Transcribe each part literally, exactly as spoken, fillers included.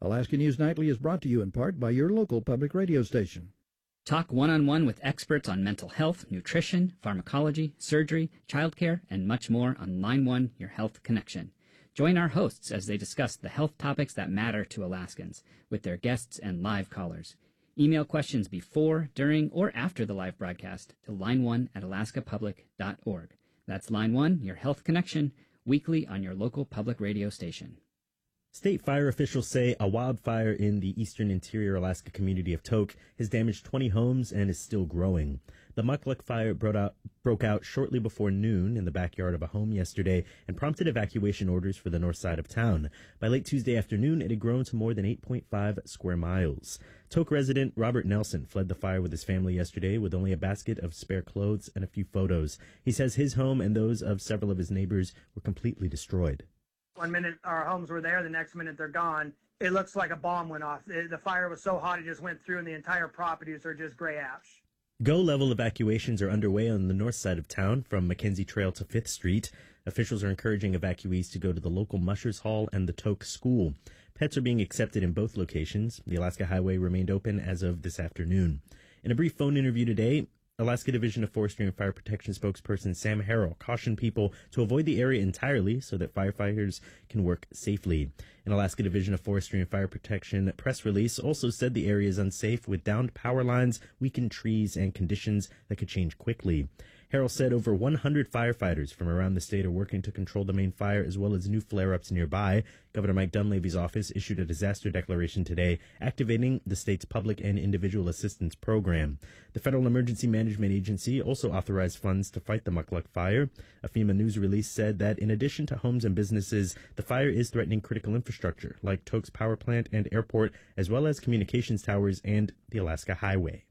Alaska News Nightly is brought to you in part by your local public radio station. Talk one-on-one with experts on mental health, nutrition, pharmacology, surgery, childcare, and much more on Line one, Your Health Connection. Join our hosts as they discuss the health topics that matter to Alaskans with their guests and live callers. Email questions before, during, or after the live broadcast to line one at alaska public dot org. That's Line one, Your Health Connection, weekly on your local public radio station. State fire officials say a wildfire in the eastern interior Alaska community of Tok has damaged twenty homes and is still growing. The Mukluk fire broke out, broke out shortly before noon in the backyard of a home yesterday and prompted evacuation orders for the north side of town. By late Tuesday afternoon, it had grown to more than eight point five square miles. Tok resident Robert Nelson fled the fire with his family yesterday with only a basket of spare clothes and a few photos. He says his home and those of several of his neighbors were completely destroyed. One minute our homes were there, the next minute they're gone. It looks like a bomb went off. It, the fire was so hot it just went through and the entire properties are just gray ash. Go-level evacuations are underway on the north side of town from Mackenzie Trail to fifth Street. Officials are encouraging evacuees to go to the local Mushers Hall and the Tok School. Pets are being accepted in both locations. The Alaska Highway remained open as of this afternoon. In a brief phone interview today, Alaska Division of Forestry and Fire Protection spokesperson Sam Harrell cautioned people to avoid the area entirely so that firefighters can work safely. An Alaska Division of Forestry and Fire Protection press release also said the area is unsafe with downed power lines, weakened trees, and conditions that could change quickly. Harrell said over one hundred firefighters from around the state are working to control the main fire as well as new flare-ups nearby. Governor Mike Dunleavy's office issued a disaster declaration today, activating the state's public and individual assistance program. The Federal Emergency Management Agency also authorized funds to fight the Mukluk fire. A FEMA news release said that in addition to homes and businesses, the fire is threatening critical infrastructure like Tok's power plant and airport, as well as communications towers and the Alaska Highway.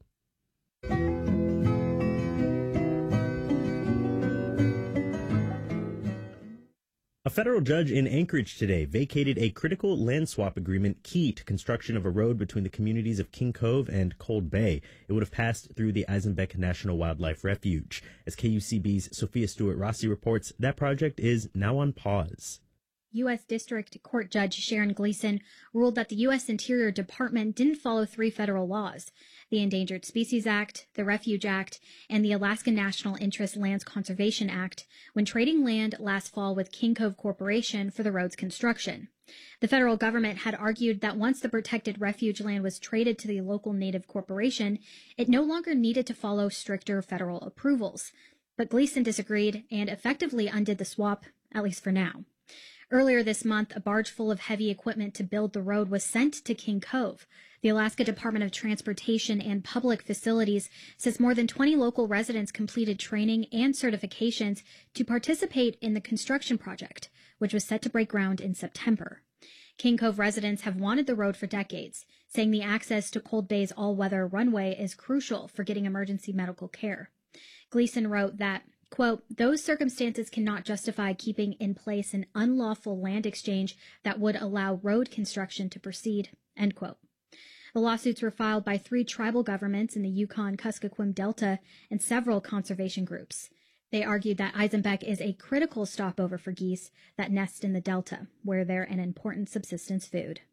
A federal judge in Anchorage today vacated a critical land swap agreement key to construction of a road between the communities of King Cove and Cold Bay. It would have passed through the Eisenbeck National Wildlife Refuge. As K U C B's Sophia Stewart-Rossi reports, that project is now on pause. U S. District Court Judge Sharon Gleason ruled that the U S. Interior Department didn't follow three federal laws: the Endangered Species Act, the Refuge Act, and the Alaska National Interest Lands Conservation Act when trading land last fall with King Cove Corporation for the road's construction. The federal government had argued that once the protected refuge land was traded to the local native corporation, it no longer needed to follow stricter federal approvals. But Gleason disagreed and effectively undid the swap, at least for now. Earlier this month, a barge full of heavy equipment to build the road was sent to King Cove. The Alaska Department of Transportation and Public Facilities says more than twenty local residents completed training and certifications to participate in the construction project, which was set to break ground in September. King Cove residents have wanted the road for decades, saying the access to Cold Bay's all-weather runway is crucial for getting emergency medical care. Gleason wrote that, quote, those circumstances cannot justify keeping in place an unlawful land exchange that would allow road construction to proceed, end quote. The lawsuits were filed by three tribal governments in the Yukon-Kuskokwim Delta and several conservation groups. They argued that Eisenbeck is a critical stopover for geese that nest in the Delta, where they're an important subsistence food.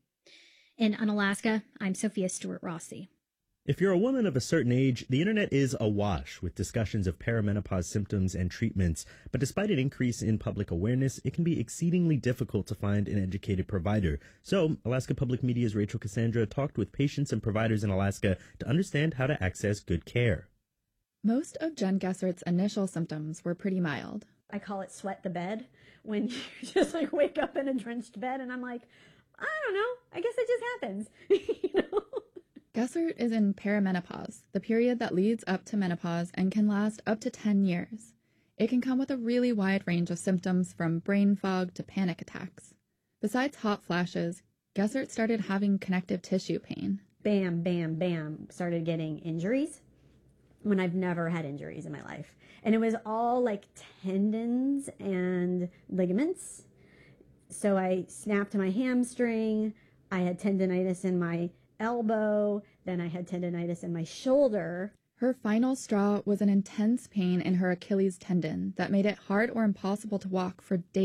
In Unalaska, I'm Sophia Stewart-Rossi. If you're a woman of a certain age, the internet is awash with discussions of perimenopause symptoms and treatments. But despite an increase in public awareness, it can be exceedingly difficult to find an educated provider. So, Alaska Public Media's Rachel Cassandra talked with patients and providers in Alaska to understand how to access good care. Most of Jen Gessert's initial symptoms were pretty mild. I call it sweat the bed, when you just like wake up in a drenched bed and I'm like, I don't know, I guess it just happens, you know? Gessert is in perimenopause, the period that leads up to menopause and can last up to ten years. It can come with a really wide range of symptoms from brain fog to panic attacks. Besides hot flashes, Gessert started having connective tissue pain. Bam, bam, bam, started getting injuries when I've never had injuries in my life. And it was all like tendons and ligaments. So I snapped my hamstring, I had tendonitis in my elbow, then I had tendonitis in my shoulder. Her final straw was an intense pain in her Achilles tendon that made it hard or impossible to walk for days.